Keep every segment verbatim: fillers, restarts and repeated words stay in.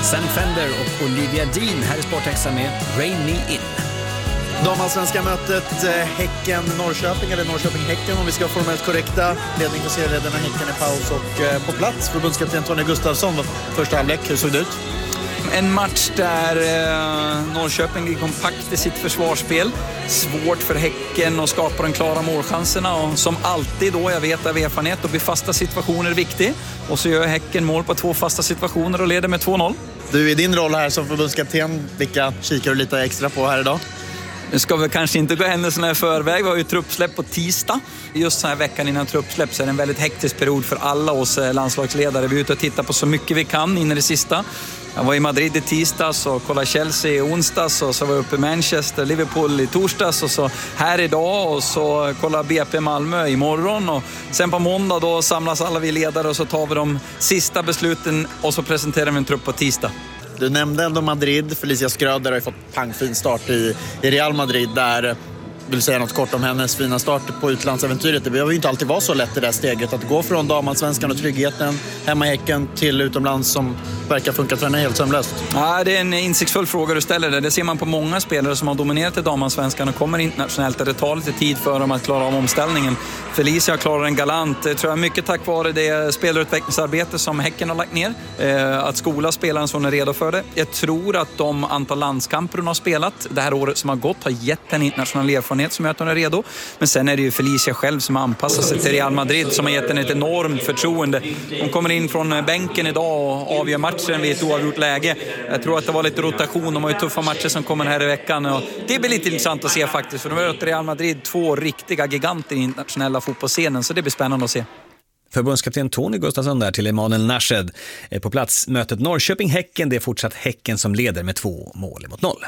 Sam Fender och Olivia Dean här i Sportextra med Rain Me In. Damallsvenska mötet eh, Häcken-Norrköping eller Norrköping-Häcken om vi ska formellt korrekta. Ledning för serieledarna Häcken i paus och eh, på plats förbundskapten Tony Gustafsson var första halvlek. Hur såg det ut? En match där eh, Norrköping är kompakt i sitt försvarsspel. Svårt för Häcken att skapa de klara målchanserna. Och som alltid då, jag vet av erfarenhet, då blir fasta situationer viktig. Och så gör Häcken mål på två fasta situationer och leder med två noll. Du, i din roll här som förbundskapten, vilka kikar du lite extra på här idag? Nu ska vi kanske inte gå händelserna i förväg. Vi har ju truppsläpp på tisdag. Just så här veckan innan truppsläpp så är det en väldigt hektisk period för alla oss landslagsledare. Vi är ute och tittar på så mycket vi kan in i det sista. Jag var i Madrid i tisdags och kollade Chelsea i onsdags och så var jag uppe i Manchester, Liverpool i torsdags och så här idag och så kollar B P Malmö imorgon och sen på måndag då samlas alla vi ledare och så tar vi de sista besluten och så presenterar vi en trupp på tisdag. Du nämnde ändå Madrid. Felicia Schröder har ju fått pangfin start i, i Real Madrid där. Vill säga något kort om hennes fina start på utlandsäventyret. Det behöver ju inte alltid vara så lätt i det där steget att gå från damallsvenskan och tryggheten hemma i Häcken till utomlands som verkar funka för henne helt sömlöst. Ja, det är en insiktsfull fråga du ställer där. Det ser man på många spelare som har dominerat i damallsvenskan och kommer internationellt där det tar lite tid för dem att klara av omställningen. Felicia klarar en galant. Jag tror jag mycket tack vare det spelarutvecklingsarbete som Häcken har lagt ner. Att skola spelaren så hon är redo för det. Jag tror att de antal landskamper hon har spelat det här året som har gått har gett en internationell erfarenhet som gör att hon är redo. Men sen är det ju Felicia själv som har anpassat sig till Real Madrid som har gett henne ett enormt förtroende. Hon kommer in från bänken idag och avgör matchen vid ett oavgjort läge. Jag tror att det var lite rotation. De har ju tuffa matcher som kommer här i veckan. Och det blir lite intressant att se faktiskt. För de har mött Real Madrid två riktiga giganter i internationella fotbollsscenen. Så det blir spännande att se. Förbundskapten Tony Gustafsson där till Emanuel Nashed. På plats mötet Norrköping-Häcken. Det är fortsatt Häcken som leder med två mål mot noll.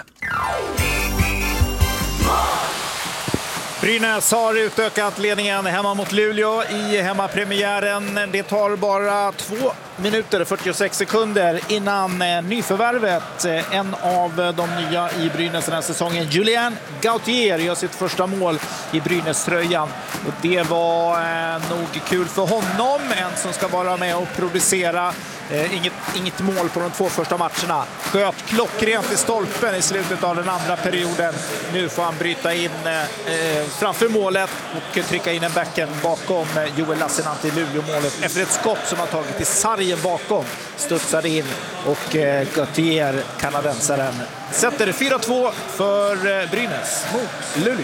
Brynäs har utökat ledningen hemma mot Luleå i hemmapremiären. Det tar bara två minuter och fyrtiosex sekunder innan nyförvärvet, en av de nya i Brynäs den här säsongen, Julien Gauthier, gör sitt första mål i Brynäs-tröjan. Och det var eh, nog kul för honom, en som ska vara med och producera. Eh, inget, inget mål på de två första matcherna. Sköt klockrent i stolpen i slutet av den andra perioden. Nu får han bryta in eh, framför målet och trycka in en backen bakom Joel Lassinantti i Luleå-målet. Efter ett skott som har tagit i sargen bakom studsade in och eh, Gauthier, kanadensaren, sätter det fyra två för eh, Brynäs mot Luleå.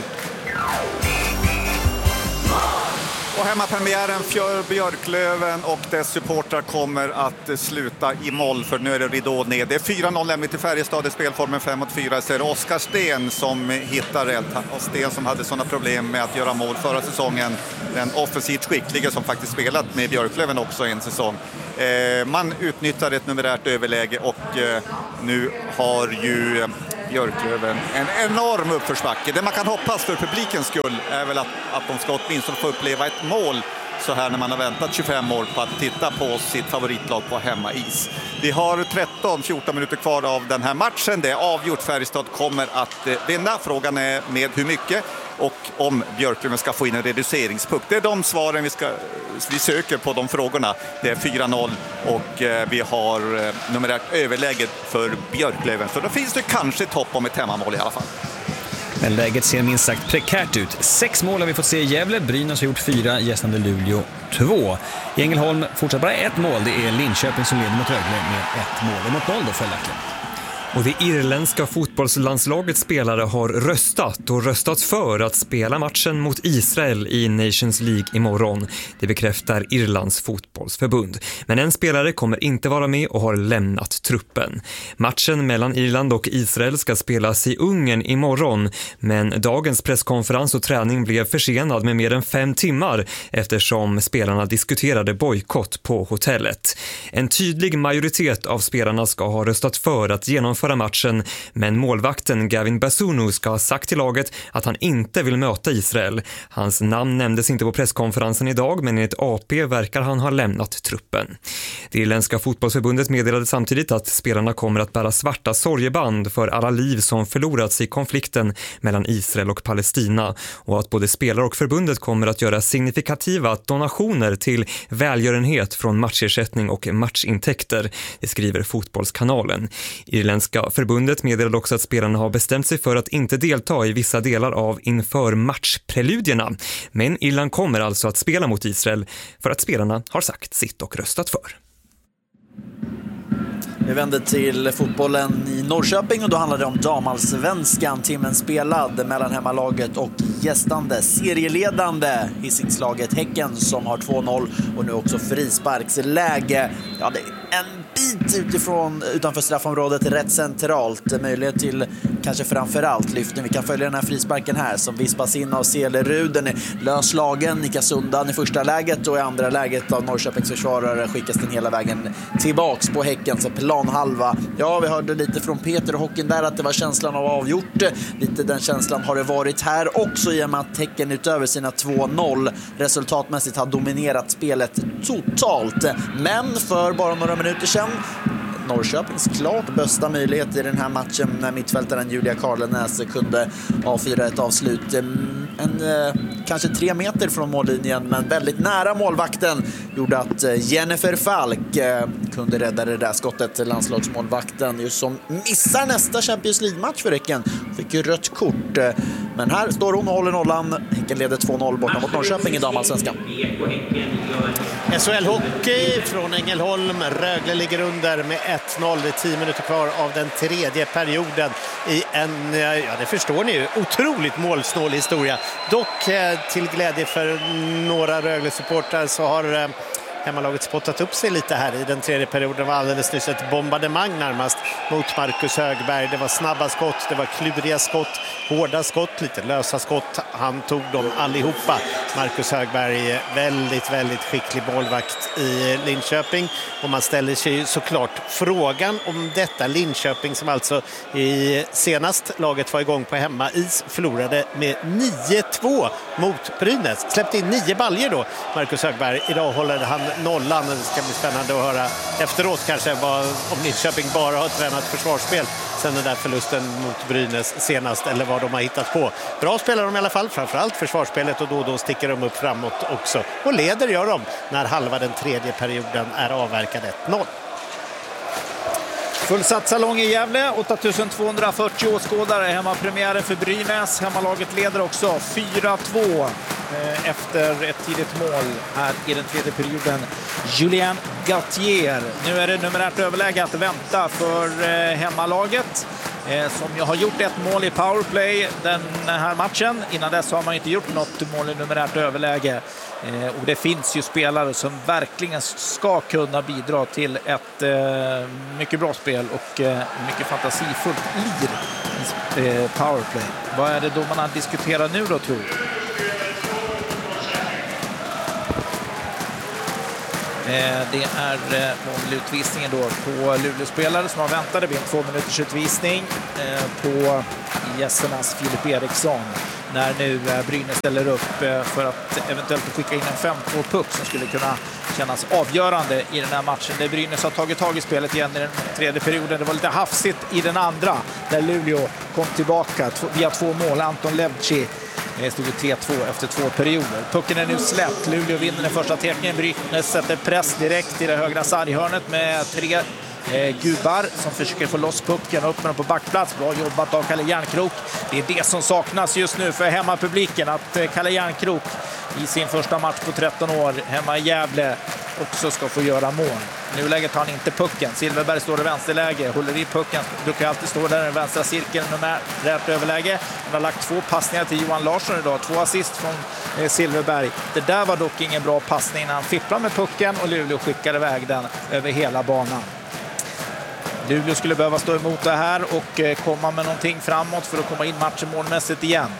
Och hemmapremiären för Björklöven och dess supportrar kommer att sluta i moll, för nu är det ridå ner. Det är fyra noll nämligen till Färjestad i spelformen fem mot fyra. Så är det Oskar Sten som hittar rätt. Och Sten som hade sådana problem med att göra mål förra säsongen. Den offensivt skickliga som faktiskt spelat med Björklöven också en säsong. Eh, man utnyttar ett numerärt överläge och eh, nu har ju eh, Björklöven en enorm uppförsbacke. Det man kan hoppas för publikens skull är väl att, att de ska åtminstone få uppleva ett mål så här när man har väntat tjugofem år på att titta på sitt favoritlag på hemmais. Vi har tretton fjorton minuter kvar av den här matchen. Det är avgjort. Färjestad kommer att eh, vinna. Frågan är med hur mycket och om Björklöven ska få in en reduceringspuck. Det är de svaren vi, ska, vi söker på de frågorna. Det är fyra noll och eh, vi har eh, numerärt överläget för Björklöven. Så då finns det kanske ett hopp om ett hemmamål i alla fall. Men läget ser minst sagt prekärt ut. Sex mål har vi fått se i Gävle. Brynäs har gjort fyra, gästande Luleå två. I Ängelholm fortsatt bara ett mål. Det är Linköping som leder mot Rögle med ett mål mot noll då följaktligen. Och det irländska fotbollslandslagets spelare har röstat och röstat för att spela matchen mot Israel i Nations League imorgon. Det bekräftar Irlands fotbollsförbund. Men en spelare kommer inte vara med och har lämnat truppen. Matchen mellan Irland och Israel ska spelas i Ungern imorgon. Men dagens presskonferens och träning blev försenad med mer än fem timmar eftersom spelarna diskuterade bojkott på hotellet. En tydlig majoritet av spelarna ska ha röstat för att genomföra genomföra matchen, men målvakten Gavin Basunu ska ha sagt till laget att han inte vill möta Israel. Hans namn nämndes inte på presskonferensen idag, men enligt A P verkar han ha lämnat truppen. Det irländska fotbollsförbundet meddelade samtidigt att spelarna kommer att bära svarta sorgeband för alla liv som förlorats i konflikten mellan Israel och Palestina, och att både spelare och förbundet kommer att göra signifikativa donationer till välgörenhet från matchersättning och matchintäkter, det skriver Fotbollskanalen. Irländska förbundet meddelade också att spelarna har bestämt sig för att inte delta i vissa delar av inför matchpreludierna, men Irland kommer alltså att spela mot Israel för att spelarna har sagt sitt och röstat för. Vi vänder till fotbollen i Norrköping och då handlar det om damallsvenskan. Timmen spelad mellan hemmalaget och gästande serieledande Hisingslaget Häcken som har två noll och nu också frisparksläge. Ja, det är en bit utifrån, utanför straffområdet, rätt centralt. Möjlighet till kanske framförallt lyften. Vi kan följa den här frisparken här som vispas in av Selerud. Den är löslagen, Nika Sundan i första läget och i andra läget av Norrköpings försvarare skickas den hela vägen tillbaks på Häcken. Så planhalva. Ja, vi hörde lite från Peter och hockeyn där att det var känslan av avgjort. Lite den känslan har det varit här också i och med att Häcken utöver sina två noll resultatmässigt har dominerat spelet totalt. Men för bara några minuter sedan Norrköpings klart bästa möjlighet i den här matchen när mittfältaren Julia Karlenäs kunde avfyra ett avslut en, eh, kanske tre meter från mållinjen, men väldigt nära målvakten gjorde att eh, Jennifer Falk eh, kunde rädda det där skottet. Landslagsmålvakten just som missar nästa Champions League-match för Häcken, fick ju rött kort, eh, men här står hon och håller nollan. Häcken leder två noll borta mot Norrköping i damallsvenskan. S H L-hockey från Ängelholm. Rögle ligger under med ett noll. Det är tio minuter kvar av den tredje perioden i en, ja det förstår ni ju, otroligt målsnål historia. Dock eh, till glädje för några Rögle-supportrar så har eh, hemmalaget spottat upp sig lite här i den tredje perioden. Det var alldeles nyss ett bombardemang närmast mot Marcus Högberg. Det var snabba skott, det var kluriga skott, hårda skott, lite lösa skott. Han tog dem allihopa. Marcus Högberg, väldigt, väldigt skicklig målvakt i Linköping. Och man ställer sig såklart frågan om detta Linköping som alltså i senast laget var igång på hemmais förlorade med nio två mot Brynäs. Släppte in nio baljer då, Marcus Högberg. Idag håller han nollan. Det ska bli spännande att höra efteråt kanske vad, om Linköping bara har tränat försvarsspel sen den där förlusten mot Brynäs senast, eller vad de har hittat på. Bra spelar de i alla fall, framförallt försvarsspelet, och då och då sticker de upp framåt också. Och leder gör de när halva den tredje perioden är avverkad ett noll. Fullsatt salong i Gävle, åtta tusen tvåhundrafyrtio åskådare. Hemmapremiären för Brynäs. Hemmalaget leder också fyra två efter ett tidigt mål här i den tredje perioden. Julien Gauthier. Nu är det numerärt överläge att vänta för hemmalaget, som ju har gjort ett mål i powerplay den här matchen. Innan dess har man inte gjort något mål i numerärt överläge. Och det finns ju spelare som verkligen ska kunna bidra till ett eh, mycket bra spel och eh, mycket fantasifullt lir i eh, powerplay. Vad är det då man har diskuterat nu då, tror du? Eh, det är eh, målutvisningen då på Luleå-spelare som har väntat. Det blir en två minuters utvisning eh, på gästernas Filip Eriksson. När nu Brynäs ställer upp för att eventuellt skicka in en fem två puck som skulle kunna kännas avgörande i den här matchen. Där Brynäs har tagit tag i spelet igen i den tredje perioden. Det var lite hafsigt i den andra där Luleå kom tillbaka via två mål. Anton Levci stod tre två efter två perioder. Pucken är nu släppt. Luleå vinner den första teckningen. Brynäs sätter press direkt i det högra sarghörnet med tre Eh, gubbar som försöker få loss pucken och upp med den på backplats. Bra jobbat av Kalle Järnkrok. Det är det som saknas just nu för hemmapubliken, att eh, Kalle Järnkrok i sin första match på tretton år hemma i Gävle också ska få göra mål. Nu läget har han inte pucken. Silverberg står i vänsterläge, håller i pucken, brukar alltid stå där i den vänstra cirkeln med rätt överläge. Han har lagt två passningar till Johan Larsson idag, två assist från eh, Silverberg. Det där var dock ingen bra passning när han fipplar med pucken och Luleå skickar iväg den över hela banan. Luleå skulle behöva stå emot det här och komma med någonting framåt för att komma in matchen målmässigt igen.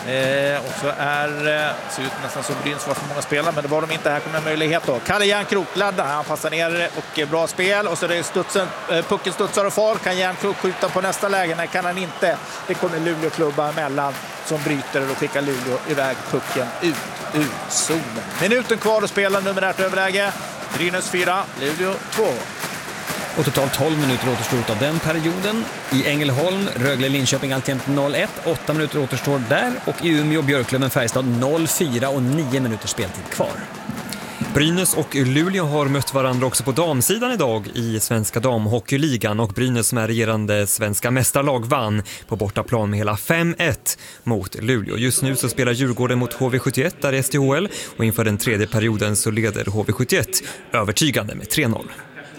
Eh, och så är, eh, ser ut nästan som Brynäs var för många spelare, men det var de inte. Här kommer en möjlighet då. Kalle Järnkrok laddar, han passar ner och eh, bra spel. Och så är det studsen, eh, pucken studsar och far. Kan Järnkrok skjuta på nästa läge? Nej, kan han inte. Det kommer Luleå-klubba emellan som bryter och skickar Luleå iväg pucken ut ur zonen. Minuten kvar att spela, numerärt överläge. Brynäs fyra, Luleå två. Och totalt tolv minuter återstår av den perioden. I Ängelholm, Rögle-Linköping alltjämt noll ett. åtta minuter återstår där. Och i Umeå, Björklöven-Färjestad noll fyra och nio minuter speltid kvar. Brynäs och Luleå har mött varandra också på damsidan idag i Svenska damhockeyligan, och Brynäs som är regerande svenska mästarlag vann på bortaplan med hela fem ett mot Luleå. Just nu så spelar Djurgården mot H V sjuttioett där i S T H L, och inför den tredje perioden så leder H V sjuttioett övertygande med tre noll.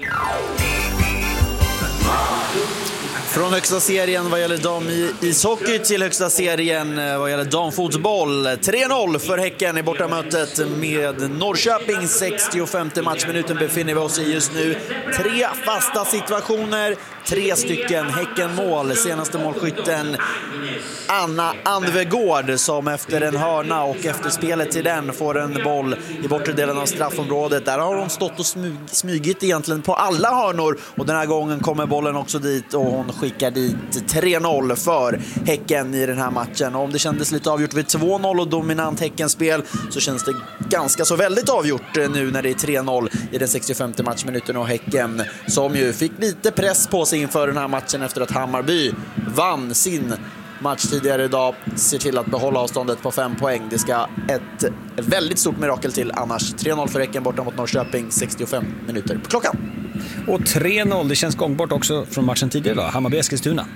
Från högsta serien vad gäller dam-ishockey till högsta serien vad gäller damfotboll. tre noll för Häcken i bortamötet med Norrköping. sextiofemte matchminuten befinner vi oss i just nu. Tre fasta situationer, tre stycken Häcken-mål. Senaste målskytten Anna Andvegård som efter en hörna och efter spelet till den får en boll i bortre delen av straffområdet. Där har hon stått och smyg, smygit egentligen på alla hörnor, och den här gången kommer bollen också dit och hon skickar dit tre noll för Häcken i den här matchen. Och om det kändes lite avgjort vid två noll och dominant Häckenspel, så känns det ganska så väldigt avgjort nu när det är tre noll i den sextiofemte matchminuten, och Häcken som ju fick lite press på sig inför den här matchen efter att Hammarby vann sin match tidigare idag, ser till att behålla avståndet på fem poäng. Det ska ett väldigt stort mirakel till annars. tre noll för Häcken borta mot Norrköping, sextiofem minuter på klockan. Och tre noll, det känns gångbart också från matchen tidigare idag. Hammarby-Eskilstuna.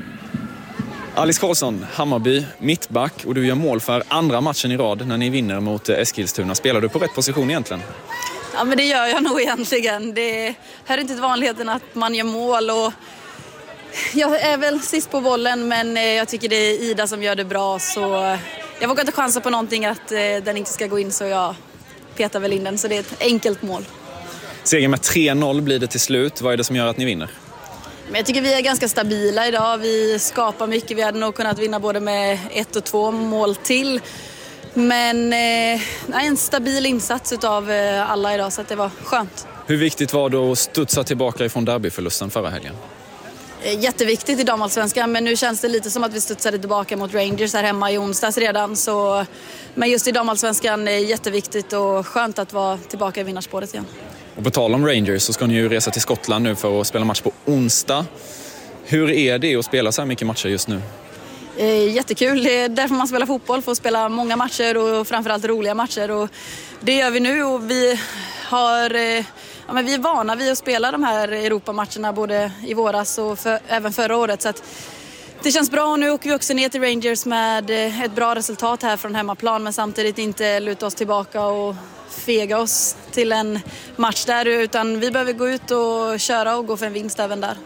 Alice Karlsson, Hammarby, mittback, och du gör mål för andra matchen i rad när ni vinner mot Eskilstuna. Spelar du på rätt position egentligen? Ja, men det gör jag nog egentligen. Det hör inte till vanligheten att man gör mål, och jag är väl sist på bollen, men jag tycker det är Ida som gör det bra, så jag vågar inte chansa på någonting att den inte ska gå in, så jag petar väl in den, så det är ett enkelt mål. Seger med tre noll blir det till slut. Vad är det som gör att ni vinner? Men jag tycker vi är ganska stabila idag. Vi skapar mycket. Vi hade nog kunnat vinna både med ett och två mål till. Men eh, en stabil insats av alla idag, så att det var skönt. Hur viktigt var det att studsa tillbaka ifrån derbyförlusten förra helgen? Jätteviktigt i damallsvenskan, men nu känns det lite som att vi studsade tillbaka mot Rangers här hemma i onsdags redan. Så, men just i damallsvenskan är det jätteviktigt och skönt att vara tillbaka i vinnarspåret igen. Och på tal om Rangers så ska ni ju resa till Skottland nu för att spela match på onsdag. Hur är det att spela så här mycket matcher just nu? Jättekul, det är därför man spelar fotboll, för att spela många matcher och framförallt roliga matcher. Och det gör vi nu, och vi har... Ja, men vi är vana vid att spela de här Europamatcherna både i våras och för, även förra året. Så att det känns bra, och nu åker vi också ner till Rangers med ett bra resultat här från hemmaplan, men samtidigt inte luta oss tillbaka och fega oss till en match där, utan vi behöver gå ut och köra och gå för en vinst även där.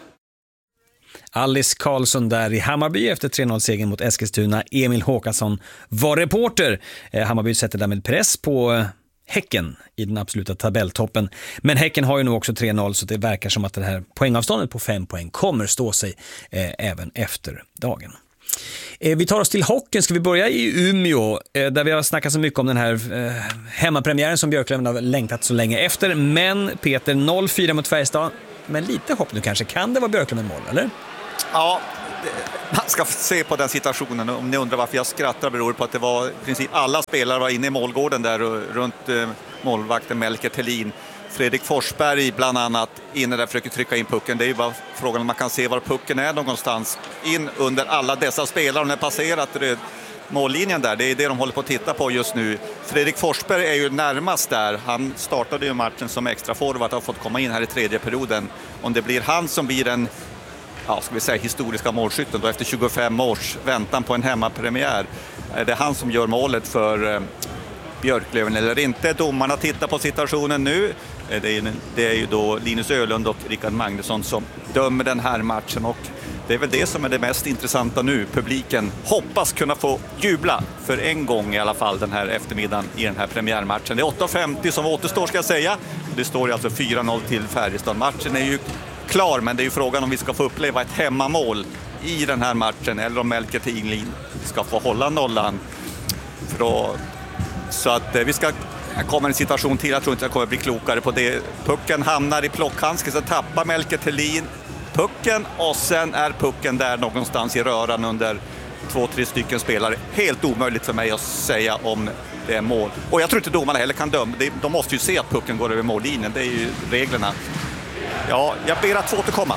Alice Karlsson där i Hammarby efter tre noll-segern mot Eskilstuna. Emil Håkansson var reporter. Hammarby sätter därmed press på Häcken i den absoluta tabelltoppen. Men Häcken har ju nu också tre noll, så det verkar som att det här poängavståndet på fem poäng kommer stå sig eh, även efter dagen. Eh, vi tar oss till hockeyn. Ska vi börja i Umeå eh, där vi har snackat så mycket om den här eh, hemmapremiären som Björklöven har längtat så länge efter. Men Peter, noll fyra mot Färjestad. Men lite hopp nu kanske. Kan det vara Björklöven mål, eller? Ja, man ska se på den situationen. Om ni undrar varför jag skrattar beror på att det var i princip alla spelare var inne i målgården där runt målvakten Melker Thelin. Fredrik Forsberg bland annat inne där försöker trycka in pucken. Det är ju bara frågan om man kan se var pucken är någonstans. In under alla dessa spelare. Om den passerat mållinjen där, det är det de håller på att titta på just nu. Fredrik Forsberg är ju närmast där. Han startade ju matchen som extra forward och har fått komma in här i tredje perioden. Om det blir han som blir den, ja, ska vi säga, historiska målskytten då efter tjugofem års väntan på en hemmapremiär. Är det han som gör målet för eh, Björklöven eller inte? Domarna tittar på situationen nu. Det är, det är ju då Linus Ölund och Rickard Magnusson som dömer den här matchen, och det är väl det som är det mest intressanta nu. Publiken hoppas kunna få jubla för en gång i alla fall den här eftermiddagen i den här premiärmatchen. Det är åtta femtio som återstår, ska jag säga. Det står alltså fyra noll till Färjestad. Matchen är ju klar, men det är ju frågan om vi ska få uppleva ett hemmamål i den här matchen eller om Melker Thelin ska få hålla nollan. För att, så att vi ska... Jag kommer en situation till, jag tror inte jag kommer bli klokare på det. Pucken hamnar i plockhandsken, så tappar Melker Thelin pucken och sen är pucken där någonstans i röran under två, tre stycken spelare. Helt omöjligt för mig att säga om det är mål. Och jag tror inte domarna heller kan döma. De måste ju se att pucken går över mållinjen, det är ju reglerna. Ja, jag ber att få återkomma.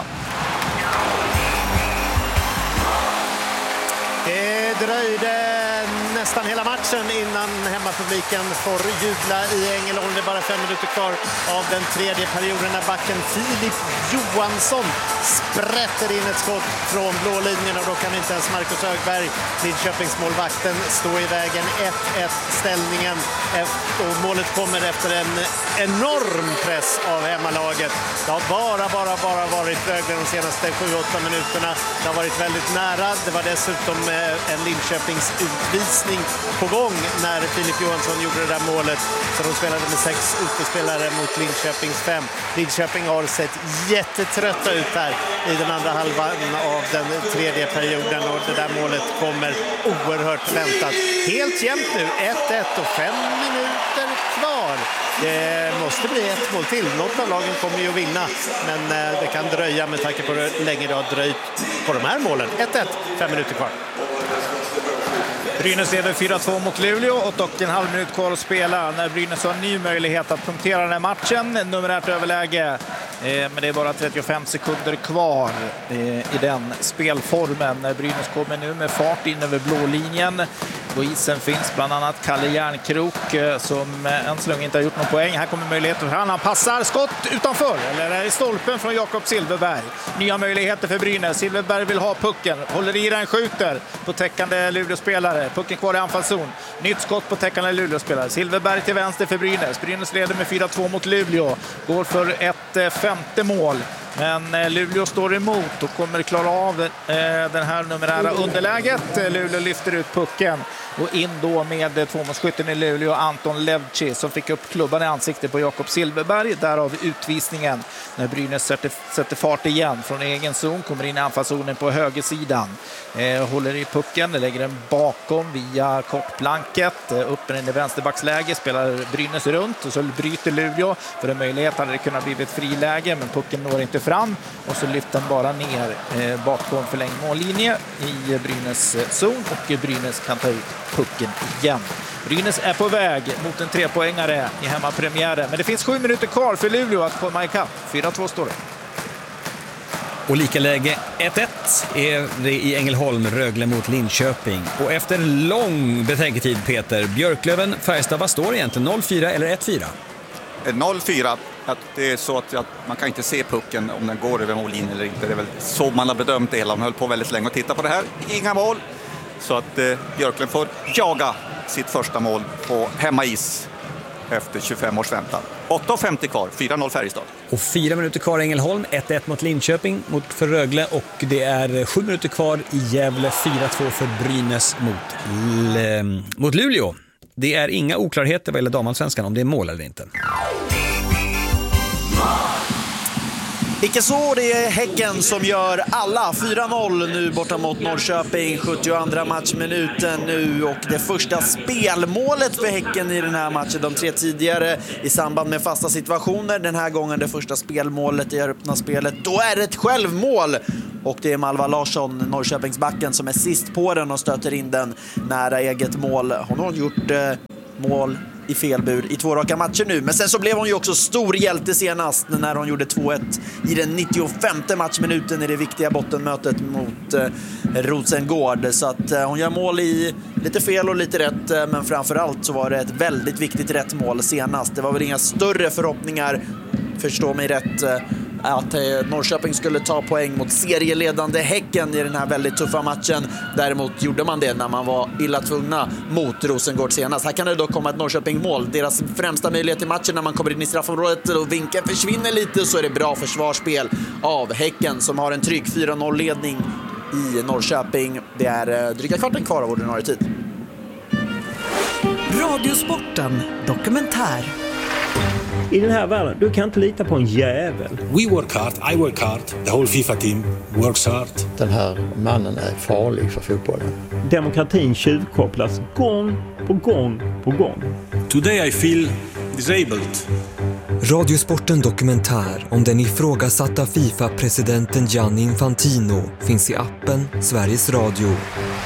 Det dröjde nästan hela matchen innan hemmapubliken får jubla i Ängelholm. Det är bara fem minuter kvar av den tredje perioden när backen Filip Johansson sprätter in ett skott från blå linjen, och då kan inte ens Marcus Högberg, Linköpingsmålvakten, stå i vägen. ett ett ställningen, och målet kommer efter en enorm press av hemmalaget. Det har bara, bara, bara varit Rögle de senaste sju åtta minuterna. Det har varit väldigt nära. Det var dessutom en Linköpings utvisning på gång när Filip Johansson gjorde det där målet. Så de spelade med sex utespelare mot Linköpings fem. Linköping har sett jättetrötta ut här i den andra halvan av den tredje perioden, och det där målet kommer oerhört väntat. Helt jämnt nu, ett ett och fem minuter kvar. Det måste bli ett mål till. Något av lagen kommer ju att vinna, men det kan dröja med tanke på hur länge det har dröjt på de här målen. ett ett, fem minuter kvar. Brynäs leder fyra två mot Luleå och dock en halv minut kvar att spela när Brynäs har en ny möjlighet att punktera den här matchen. Numerärt överläge, men det är bara trettiofem sekunder kvar i den spelformen. Brynäs kommer nu med fart in över blå linjen. På isen finns bland annat Kalle Järnkrok som än så länge inte har gjort någon poäng. Här kommer möjligheter för han. Han passar, skott utanför, eller i stolpen från Jakob Silfverberg. Nya möjligheter för Brynäs. Silfverberg vill ha pucken, håller i den, skjuter på täckande Luleå-spelare. Pucken kvar i anfallszon. Nytt skott på täckande Luleå-spelare. Silfverberg till vänster för Brynäs. Brynäs leder med fyra två mot Luleå. Går för ett femte mål. Men Luleå står emot och kommer klara av eh, den här numerära underläget. Luleå lyfter ut pucken och in då med tvåmålsskytten i Luleå, Anton Levci, som fick upp klubban i ansiktet på Jakob Silfverberg. Därav utvisningen när Brynäs sätter, sätter fart igen från egen zon. Kommer in i anfallszonen på högersidan. Eh, håller i pucken, lägger den bakom via kortplanket. Eh, upp in i vänsterbacksläge, spelar Brynäs runt och så bryter Luleå. För en möjlighet hade det kunnat bli ett friläge, men pucken når inte fram, och så lyfter den bara ner eh, bakom förlängd mållinje i Brynäs zon, och Brynäs kan ta ut pucken igen. Brynäs är på väg mot en trepoängare i hemmapremiären, men det finns sju minuter kvar för Luleå att komma ikapp. fyra två står det. Och lika läge ett ett är det i Ängelholm, Rögle mot Linköping. Och efter lång betänketid, Peter Björklöven, Färjestad, vad står det egentligen? noll fyra eller ett fyra? noll fyra. Att det är så att, att man kan inte se pucken om den går över mållinjen eller inte. Det är väl så man har bedömt det hela. Man höll på väldigt länge och titta på det här. Inga mål. Så att eh, Björklund får jaga sitt första mål på hemmais efter tjugofem års väntan. åtta femtio kvar, fyra noll Färjestad. Och fyra minuter kvar i Ängelholm, ett ett mot Linköping mot för Rögle, och det är sju minuter kvar i Gävle, fyra två för Brynäs mot, L- mot Luleå. Det är inga oklarheter vad gäller damallsvenskan om det är mål eller inte. Icke så, det är Häcken som gör alla. fyra noll nu borta mot Norrköping, sjuttioandra matchminuten nu, och det första spelmålet för Häcken i den här matchen. De tre tidigare i samband med fasta situationer. Den här gången det första spelmålet i öppna spelet. Då är det ett självmål. Och det är Malva Larsson, Norrköpingsbacken, som är sist på den och stöter in den nära eget mål. Hon har gjort eh, mål i felbur i två raka matcher nu. Men sen så blev hon ju också stor hjälte senast när hon gjorde två ett i den nittiofemte matchminuten i det viktiga bottenmötet mot eh, Rosengård. Så att eh, hon gör mål i lite fel och lite rätt, eh, men framförallt så var det ett väldigt viktigt rätt mål senast. Det var väl inga större förhoppningar, förstå mig rätt, eh, att eh, Norrköping skulle ta poäng mot serieledande Häcken i den här väldigt tuffa matchen. Däremot gjorde man det när man var illa tvungna mot Rosengård senast. Här kan det dock komma ett Norrköping-mål. Deras främsta möjlighet i matchen när man kommer in i straffområdet och vinkeln försvinner lite, så är det bra försvarsspel av Häcken som har en trygg fyra noll-ledning i Norrköping. Det är eh, dryga kvarten kvar av ordinarie tid. Radiosporten dokumentär. I den här världen, du kan inte lita på en jävel. We work hard, I work hard, the whole FIFA team works hard. Den här mannen är farlig för fotbollen. Demokratin tjuvkopplas gång på gång på gång. Today I feel disabled. Radiosporten Dokumentär om den ifrågasatta FIFA-presidenten Gianni Infantino finns i appen Sveriges Radio.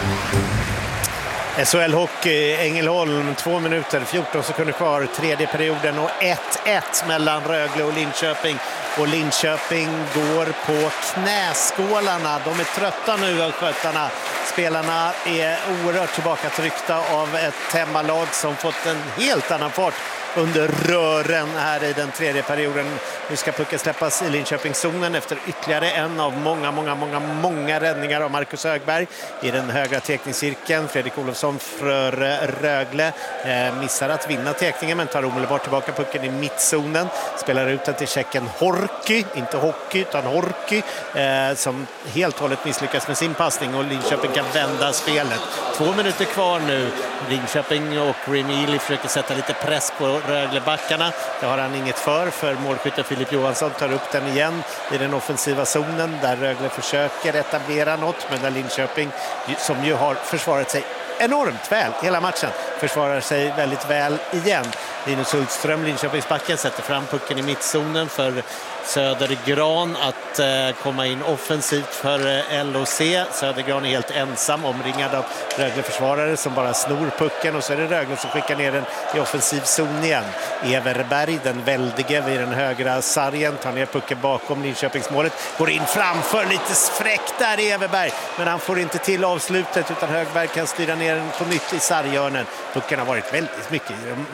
S H L-hockey, Ängelholm, två minuter, fjorton sekunder kvar, tredje perioden och ett ett mellan Rögle och Linköping. Och Linköping går på knäskålarna. De är trötta nu av skötarna. Spelarna är oerhört tillbakatryckta av ett hemmalag som fått en helt annan fart under rören här i den tredje perioden. Nu ska pucken släppas i Linköpingszonen efter ytterligare en av många, många, många, många räddningar av Marcus Högberg i den högra tekningscirkeln. Fredrik Olofsson för Rögle eh, missar att vinna tekningen men tar omedelbart tillbaka pucken i mittzonen. Spelar ut den till tjecken Horky, inte hockey utan Horky, eh, som helt och hållet misslyckas med sin passning och Linköping kan vända spelet. Två minuter kvar nu. Linköping och Remili försöker sätta lite press på Röglebackarna. Det har han inget för, för målskytten Filip Johansson tar upp den igen i den offensiva zonen där Rögle försöker etablera något, men där Linköping, som ju har försvarat sig enormt väl hela matchen, försvarar sig väldigt väl igen. Linus Hultström, Linköpingsbacken, sätter fram pucken i mittzonen för Södergran att eh, komma in offensivt för eh, L O C. Södergran är helt ensam, omringad av Rögle-försvarare som bara snor pucken, och så är det Rögle som skickar ner den i offensiv zon igen. Everberg, den väldige vid den högra sargen, tar ner pucken bakom Linköpingsmålet, går in framför, lite fräckt där i Everberg, men han får inte till avslutet utan Högberg kan styra ner den på nytt i sarghörnen. Pucken har varit väldigt mycket,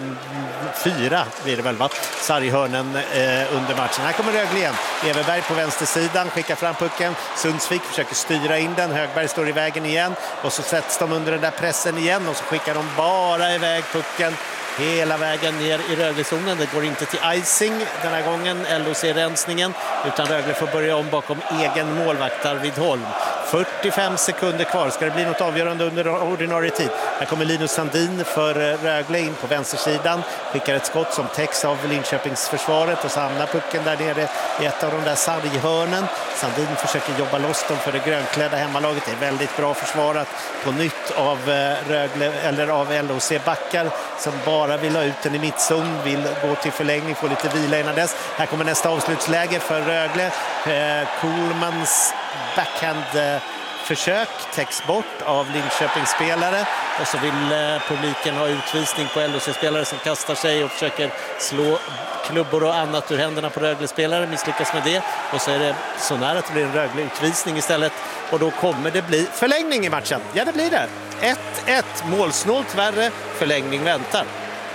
fyra blir det väl, va? Sarghörnen eh, under matchen. Här kommer Rögle igen. Everberg på vänstersidan skickar fram pucken. Sundsvik försöker styra in den. Högberg står i vägen igen. Och så sätts de under den där pressen igen. Och så skickar de bara iväg pucken hela vägen ner i Rögle-zonen. Det går inte till icing den här gången, L O C-rensningen, utan Rögle får börja om bakom egen målvakt Arvid Holm. fyrtiofem sekunder kvar. Ska det bli något avgörande under ordinarie tid? Här kommer Linus Sandin för Rögle in på vänstersidan. Skickar ett skott som täcks av Linköpingsförsvaret och så hamnar pucken där nere i ett av de där sarghörnen. Sandin försöker jobba loss dem för det grönklädda hemmalaget. Det är väldigt bra försvarat på nytt av Rögle, eller av L O C-backar som bara vill ha ut den i mittzon, vill gå till förlängning, få lite vila innan dess. Här kommer nästa avslutsläge för Rögle. Eh, Kohlmans backhand försök täcks bort av Linköpingsspelare, och så vill eh, publiken ha utvisning på L O C-spelare som kastar sig och försöker slå klubbor och annat ur händerna på Rögle-spelare, misslyckas med det, och så är det så nära att det blir en Rögle-utvisning istället, och då kommer det bli förlängning i matchen. Ja, det blir det. ett ett, målsnålt värre, förlängning väntar.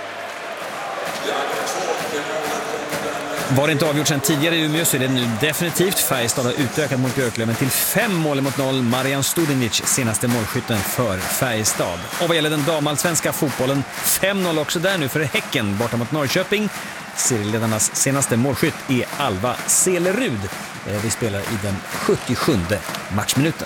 Var det inte avgjort sedan tidigare i Umeå så är det nu definitivt. Färjestad har utökat mot Björklöven till fem mål mot noll. Marian Studenic, senaste målskytten för Färjestad. Och vad gäller den damallsvenska fotbollen, fem noll också där nu för Häcken borta mot Norrköping. Serieledarnas senaste målskytt är Alva Selerud. Vi spelar i den sjuttiosjunde matchminuten.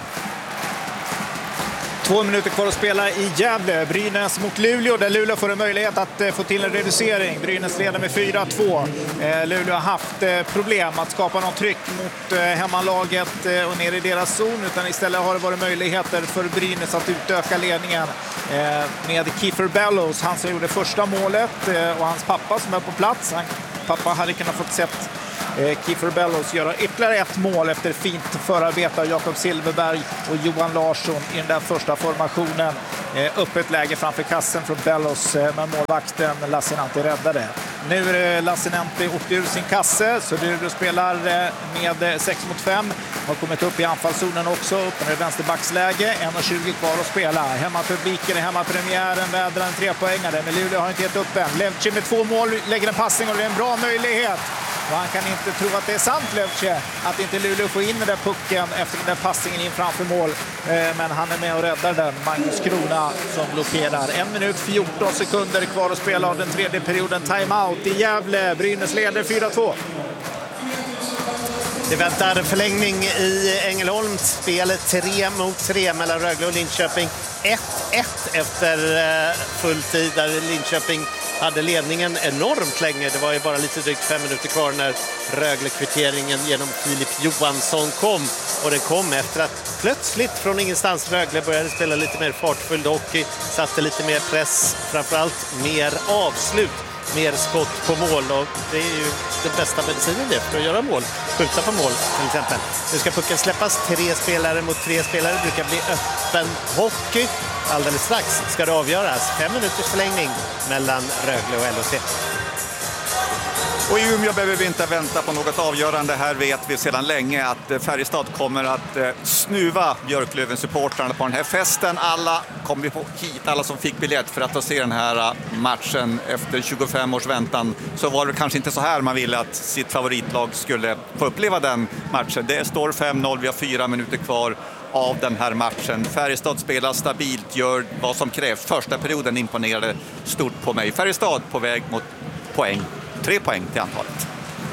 Två minuter kvar att spela i Gävle. Brynäs mot Luleå, där Luleå får en möjlighet att få till en reducering. Brynäs leder med fyra två. Luleå har haft problem att skapa något tryck mot hemmalaget och ner i deras zon, utan istället har det varit möjligheter för Brynäs att utöka ledningen med Kiefer Bellows. Han som gjorde första målet och hans pappa som är på plats. Han, pappa hade kunnat fått sett Kiefer Bellows göra ytterligare ett mål efter fint förarbete av Jakob Silverberg och Johan Larsson i den där första formationen. Öppet läge framför kassen från Bellows, men målvakten Lassinantti räddade. Nu är det Lassinantti åkt ur sin kasse, så du spelar med sex mot fem. Har kommit upp i anfallszonen också, upp med vänsterbacksläge. en tjugo kvar att spela. Hemmapubliken i hemmapremiären vädrar en trepoängare, men Luleå har inte gett upp än. Levci med två mål lägger en passning och det är en bra möjlighet. Och han kan inte tro att det är sant, Levci, att inte Luleå får in den där pucken efter den där passningen in framför mål. Men han är med och räddar den. Magnus Krona som blockerar. En minut fjorton sekunder kvar att spela av den tredje perioden. Timeout i Gävle. Brynäs leder fyra två. Det väntar förlängning i Ängelholm. Spelet tre mot tre mellan Rögle och Linköping. ett ett efter full tid där Linköping hade ledningen enormt länge. Det var ju bara lite drygt fem minuter kvar när Rögle-kvitteringen genom Filip Johansson kom. och den kom efter att plötsligt från ingenstans Rögle började spela lite mer fartfylld hockey, satte lite mer press, framförallt mer avslut, mer skott på mål, och det är ju den bästa medicinen det för att göra mål, skjuta på mål till exempel. Nu ska pucken släppas, tre spelare mot tre spelare, brukar bli öppen hockey. Alldeles strax ska det avgöras, fem minuters förlängning mellan Rögle och L H C. Och i Umeå behöver vi inte vänta på något avgörande. Här vet vi sedan länge att Färjestad kommer att snuva Björklöven-supportrarna på den här festen. Alla kommer hit, alla som fick biljett för att få se den här matchen efter tjugofem års väntan. Så var det kanske inte så här man ville att sitt favoritlag skulle få uppleva den matchen. Det står fem noll, vi har fyra minuter kvar av den här matchen. Färjestad spelar stabilt, gör vad som krävs. Första perioden imponerade stort på mig. Färjestad på väg mot poäng. Tre poäng till antalet.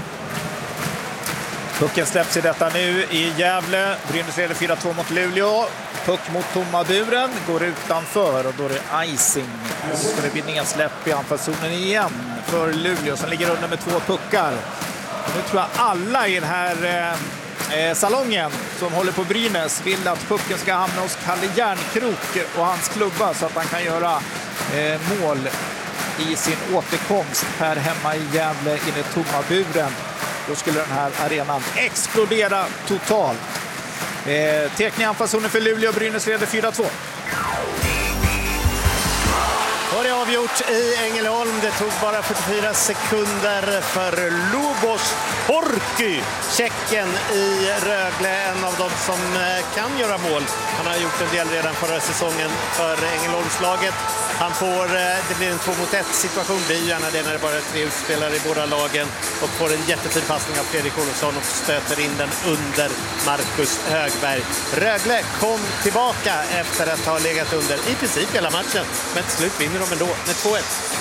Pucken släpps i detta nu i Gävle. Brynäs leder fyra två mot Luleå. Puck mot tomma buren, går utanför och då är det icing. Så ska det bli nedsläpp i anfallszonen igen för Luleå som ligger under med två puckar. Och nu tror jag alla i den här eh, salongen som håller på Brynäs vill att pucken ska hamna hos Kalle Järnkrok och hans klubba så att han kan göra eh, mål i sin återkomst här hemma i Gävle in i tomma buren. Då skulle den här arenan explodera totalt. Eh, Tekning anfallszonen för Luleå och Brynäs leder fyra två. Och det är avgjort i Ängelholm. Det tog bara fyrtiofyra sekunder för Lubos Horky. Tjecken i Rögle, en av dem som kan göra mål. Han har gjort en del redan förra säsongen för Ängelholmslaget. Han får, det blir en två mot ett situation, det är gärna det när det bara är tre utspelare i båda lagen, och får en jättefin passning av Fredrik Olofsson och stöter in den under Marcus Högberg. Rögle kom tillbaka efter att ha legat under i princip hela matchen, men till slut vinner de ändå med två ett.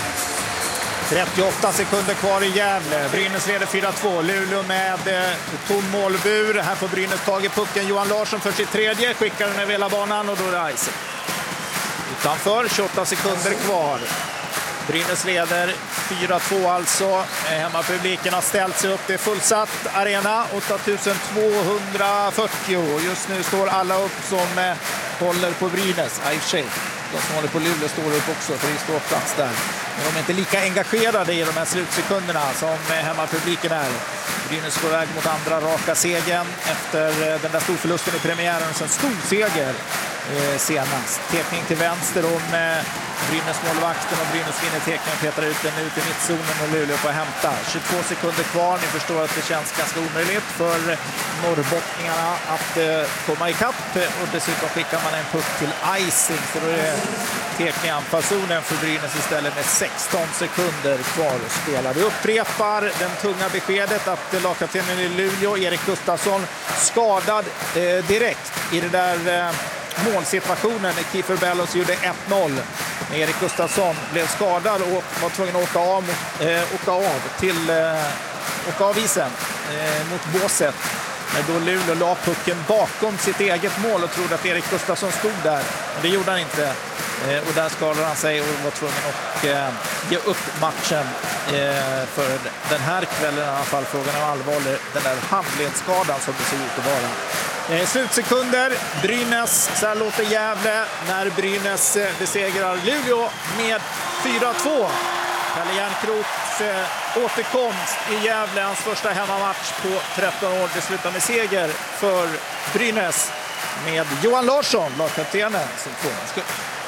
trettioåtta sekunder kvar i Gävle. Brynäs leder fyra två. Luleå med eh, tom målbur. Här får Brynäs tag i pucken. Johan Larsson för sitt tredje. Skickar den över hela banan och då är det icing. Utanför, tjugoåtta sekunder kvar. Brynäs leder fyra två alltså. Hemmapubliken har ställt sig upp. Det är fullsatt arena, åtta tusen tvåhundrafyrtio. Just nu står alla upp som eh, håller på Brynäs. I och för sig. De som håller på Luleå står upp också, för det står plats där. Men de är inte lika engagerade i de här slutsekunderna som hemmapubliken är. Brynäs går väg mot andra raka segern efter den där storförlusten i premiären. Så en stor seger eh, senast. Tekning till vänster om eh, Brynäs målvakten, och Brynäs vinner tekningen och petar ut den ut i mittzonen och Luleå får hämta. tjugotvå sekunder kvar. Ni förstår att det känns ganska omöjligt för norrbottningarna att eh, komma ikapp, och dessutom skickar man en puck till icing, så då är det tekning anfallszonen för Brynäs istället med sexton sekunder kvar att spela. Vi upprepar den tunga beskedet att lagkaptenen i Luleå, Erik Gustafsson, skadad eh, direkt i det där eh, målsituationen. Kiefer Bellows gjorde ett noll. Erik Gustafsson blev skadad och var tvungen att åka av, eh, åka av till eh, åka av isen eh, mot båset. Men då Luleå la pucken bakom sitt eget mål och trodde att Erik Gustafsson stod där. Men det gjorde han inte. Eh, och där skadade han sig och var tvungen att eh, ge upp matchen eh, för den här kvällen i alla fall. Frågan är allvarlig. Den där handledsskadan som det ser ut att vara. Eh, slutsekunder. Brynäs, så här låter Gävle när Brynäs eh, besegrar Luleå med fyra två. Kalle Järnkroks eh, återkomst i Gävle, hans första hemmamatch på tretton år. Det slutar med seger för Brynäs med Johan Larsson, lagkaptenen, som tvåmanskap.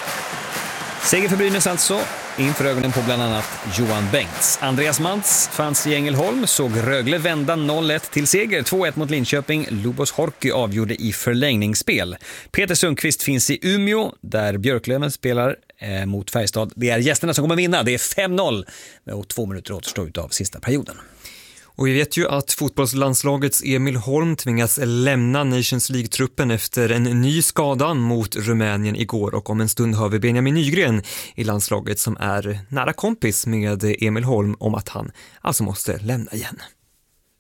Seger för Brynäs alltså, inför ögonen på bland annat Johan Bengts. Andreas Mantz fanns i Ängelholm, såg Rögle vända noll ett till seger. två ett mot Linköping. Lubos Horky avgjorde i förlängningsspel. Peter Sundqvist finns i Umeå, där Björklöven spelar eh, mot Färjestad. Det är gästerna som kommer vinna. Det är fem noll och två minuter återstår av sista perioden. Och vi vet ju att fotbollslandslagets Emil Holm tvingas lämna Nations League-truppen efter en ny skada mot Rumänien igår, och om en stund hör vi Benjamin Nygren i landslaget som är nära kompis med Emil Holm om att han alltså måste lämna igen.